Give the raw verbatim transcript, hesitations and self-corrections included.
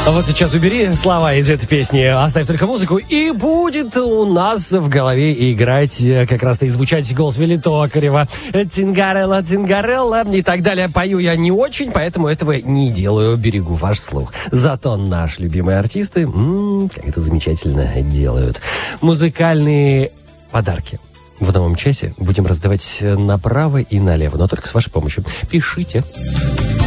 А вот сейчас убери слова из этой песни, оставь только музыку, и будет у нас в голове играть, как раз-то и звучать голос Вилли Токарева. Цингарелла, цингарелла и так далее. Пою я не очень, поэтому этого не делаю, берегу ваш слух. Зато наши любимые артисты, м-м, как это замечательно делают. Музыкальные подарки в новом часе будем раздавать направо и налево, но только с вашей помощью. Пишите.